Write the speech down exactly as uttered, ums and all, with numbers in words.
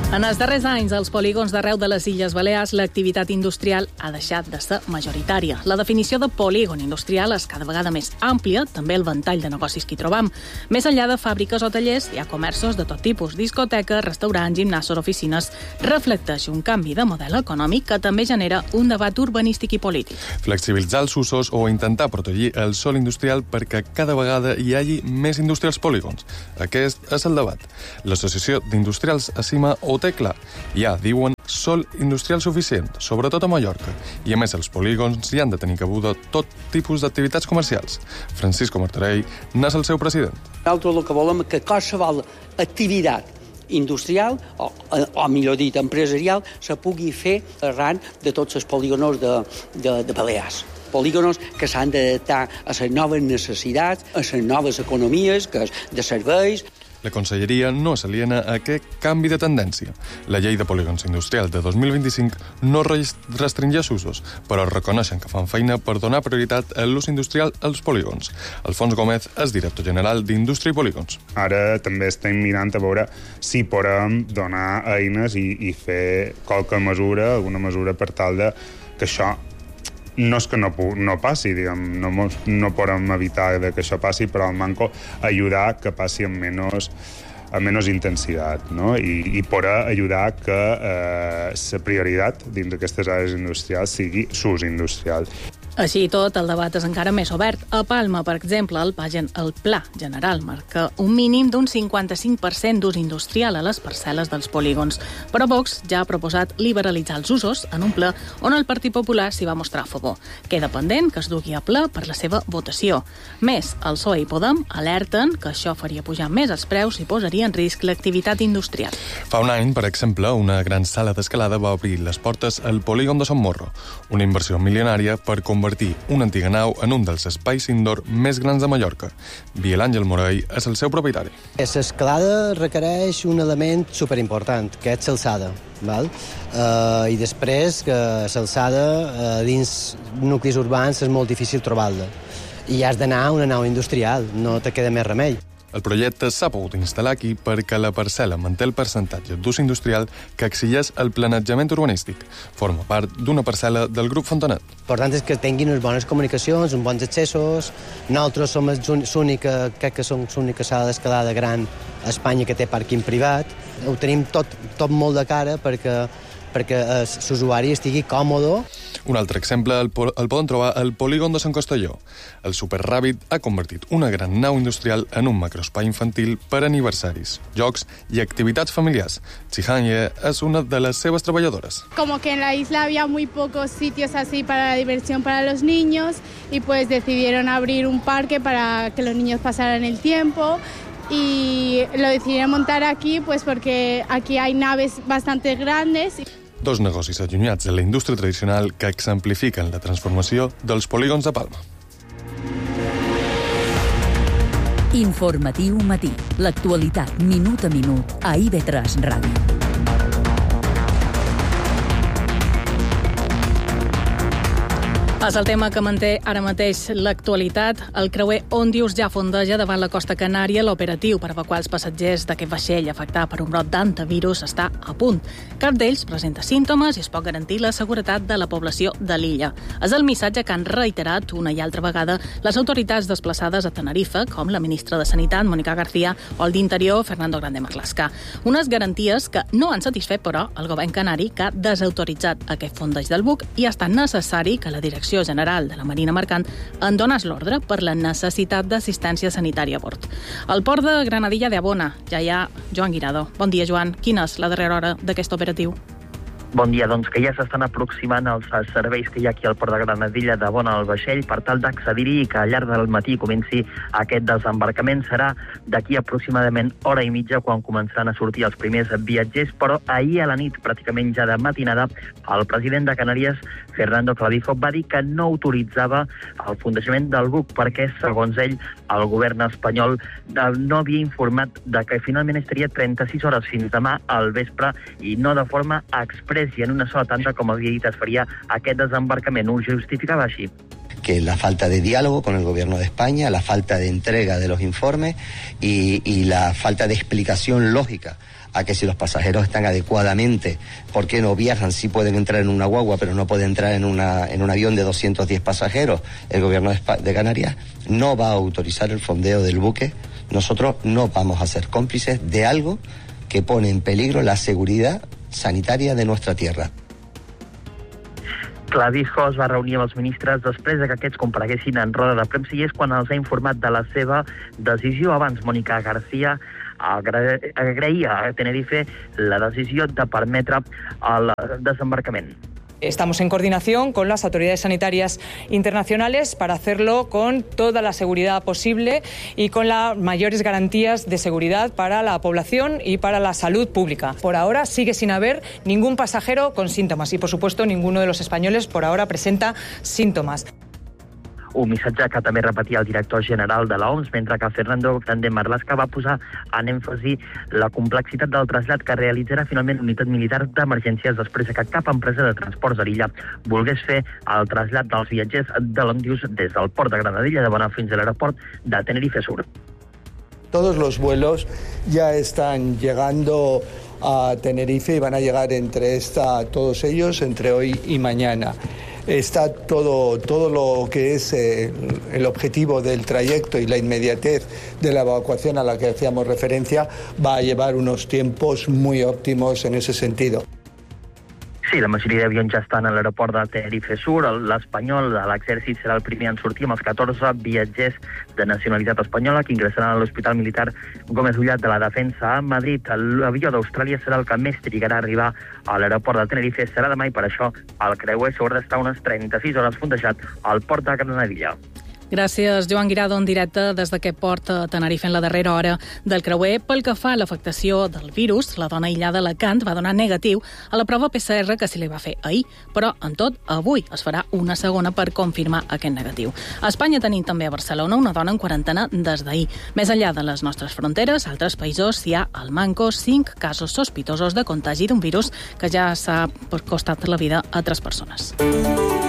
En els darrers anys, als polígons d'arreu de les Illes Balears, l'activitat industrial ha deixat de ser majoritària. La definició de polígon industrial és cada vegada més àmplia, també el ventall de negocis que hi trobam. Més enllà de fàbriques o tallers, hi ha comerços de tot tipus, discoteques, restaurants, gimnasos, oficines. Reflecteix un canvi de model econòmic que també genera un debat urbanístic i polític. Flexibilitzar els usos o intentar protegir el sòl industrial perquè cada vegada hi hagi més indústria als polígons. Aquest és el debat. L'Associació d'Industrials a Cima ho té clar. Ja, diuen, sòl industrial suficient, sobretot a Mallorca. I a més, els polígons hi han de tenir cabuda tot tipus d'activitats comercials. Francisco Martorell n'és el seu president. Nosaltres el que volem és que qualsevol activitat industrial, o, o millor dit, empresarial, se pugui fer arran de tots els polígonos de, de, de Balears. Polígonos que s'han d'adaptar a les noves necessitats, a les noves economies, que és de serveis. La Conselleria no s'aliena a aquest canvi de tendència. La llei de polígons industrials de dos mil vint-i-cinc no restringeix usos, però reconeixen que fan feina per donar prioritat a l'ús industrial als polígons. Alfons Gómez és director general d'Indústria i Polígons. Ara també estem mirant a veure si podem donar eines i, i fer qualque mesura, alguna mesura per tal de que això no és que no, no passi, diguem, no, no podem evitar de que això passi, però al manco ajudar que passi amb menys, amb menys intensitat, no? I, i poder ajudar que eh, la prioritat dins d'aquestes àrees industrials sigui s'ús industrial. Així i tot, el debat és encara més obert. A Palma, per exemple, el, pagen, el Pla General marca un mínim d'un cinquanta-cinc per cent d'ús industrial a les parcel·les dels polígons. Però Vox ja ha proposat liberalitzar els usos en un ple on el Partit Popular s'hi va mostrar a favor. Queda pendent que es dugui a ple per la seva votació. Més, el P S O E i Podem alerten que això faria pujar més els preus i posaria en risc l'activitat industrial. Fa un any, per exemple, una gran sala d'escalada va obrir les portes al polígon de Sant Morro, una inversió milionària per convertir una antiga nau en un dels espais indoor més grans de Mallorca. Biel Àngel Morell és el seu propietari. L'escalada requereix un element superimportant, que és l'alçada. Val? Uh, I després que l'alçada uh, dins nuclis urbans és molt difícil trobar-la. I has d'anar a una nau industrial, no te queda més remei. El projecte s'ha pogut instal·lar aquí perquè la parcel·la manté el percentatge d'ús industrial que exigeix el planejament urbanístic. Forma part d'una parcel·la del grup Fontanet. L'important és que tinguin unes bones comunicacions, uns bons accessos. Nosaltres som l'única, crec que som l'única sala d'escalada gran a Espanya que té pàrquing privat. Ho tenim tot, tot molt de cara perquè perquè l'usuari estigui còmode. Un altre exemple el, el poden trobar al polígon de Sant Costelló. El Superràbit ha convertit una gran nau industrial en un macroespai infantil per aniversaris, jocs i activitats familiars. Chihanye és una de les seves treballadores. Como que en la isla había muy pocos sitios así para la diversión para los niños y pues decidieron abrir un parque para que los niños pasaran el tiempo. Y lo decidieron montar aquí pues porque aquí hay naves bastante grandes. Dos negocis allunyats de la indústria tradicional que exemplifiquen la transformació dels polígons de Palma. Informatiu matí. L'actualitat minut a minut a I V tres Ràdio. És el tema que manté ara mateix l'actualitat. El creuer Òndius ja fondeja davant la costa Canària. L'operatiu per evacuar els passatgers d'aquest vaixell afectat per un brot d'antivirus està a punt. Cap d'ells presenta símptomes i es pot garantir la seguretat de la població de l'illa. És el missatge que han reiterat una i altra vegada les autoritats desplaçades a Tenerife, com la ministra de Sanitat, Mónica García, o el d'Interior, Fernando Grande Marlaska. Unes garanties que no han satisfet, però, el govern canari, que ha desautoritzat aquest fondeig del buc i ha estat necessari que la direcció General de la Marina Mercant en donés l'ordre per la necessitat d'assistència sanitària a bord. Al port de Granadilla de Abona ja hi ha Joan Guirado. Bon dia, Joan. Quina és la darrera hora d'aquest operatiu? Bon dia, doncs que ja s'estan aproximant els, els serveis que hi ha aquí al port de Granadilla de Bona al vaixell per tal d'accedir-hi i que al llarg del matí comenci aquest desembarcament. Serà d'aquí aproximadament hora i mitja quan començaran a sortir els primers viatgers, però ahir a la nit, pràcticament ja de matinada, el president de Canàries, Fernando Clavijo, va dir que no autoritzava el fondejament del buc perquè, segons ell, el govern espanyol no havia informat de que finalment estaria trenta-sis hores fins demà al vespre i no de forma expressa i en una sola tanda, com havia dit, es faria aquest desembarcament. Ho justificava així. que la falta de diálogo con el gobierno de España, la falta de entrega de los informes y, y la falta de explicación lógica a que si los pasajeros están adecuadamente, ¿por qué no viajan? Sí pueden entrar en una guagua, pero no pueden entrar en, una, en un avión de doscientos diez pasajeros. El gobierno de, Espa- de Canarias no va a autorizar el fondeo del buque. Nosotros no vamos a ser cómplices de algo que pone en peligro la seguridad sanitària de nostra tierra. Clavijo es va reunir amb els ministres després de que aquests compareguessin en roda de premsa i és quan els ha informat de la seva decisió. Abans, Mónica García agraïa a Tenerife la decisió de permetre el desembarcament. Estamos en coordinación con las autoridades sanitarias internacionales para hacerlo con toda la seguridad posible y con las mayores garantías de seguridad para la población y para la salud pública. Por ahora sigue sin haber ningún pasajero con síntomas y, por supuesto, ninguno de los españoles por ahora presenta síntomas. Un missatge que també repetia el director general de l'O M S, mentre que Fernando Grande Marlaska va posar en èmfasi la complexitat del trasllat que realitzarà finalment unitat militar d'emergències després que cap empresa de transports a l'illa volgués fer el trasllat dels viatgers de l'Òmnius des del port de Granadilla de Bona fins a l'aeroport de Tenerife Sur. Todos los vuelos ya están llegando a Tenerife y van a llegar entre esta, todos ellos entre hoy y mañana. Está todo, todo lo que es eh, el objetivo del trayecto y la inmediatez de la evacuación a la que hacíamos referencia va a llevar unos tiempos muy óptimos en ese sentido. Sí, la majoria d'avions ja estan a l'aeroport de Tenerife Sur. L'Espanyol de l'Exèrcit serà el primer en sortir amb els catorze viatgers de nacionalitat espanyola que ingressaran a l'Hospital Militar Gómez Ullat de la Defensa a Madrid. L'avió d'Austràlia serà el que més trigarà a arribar a l'aeroport de Tenerife. Serà demà i per això el creuer s'haurà d'estar unes trenta-sis hores fondejat al port de Granadilla. Gràcies, Joan Guirado, en directe des d'aquest port a Tenerife en la darrera hora del creuer. Pel que fa a l'afectació del virus, la dona aïllada a Alacant va donar negatiu a la prova P C R que se li va fer ahir, però, en tot, avui es farà una segona per confirmar aquest negatiu. A Espanya tenim també a Barcelona una dona en quarantena des d'ahir. Més enllà de les nostres fronteres, a altres països hi ha al manco cinc casos sospitosos de contagi d'un virus que ja s'ha costat la vida a tres persones.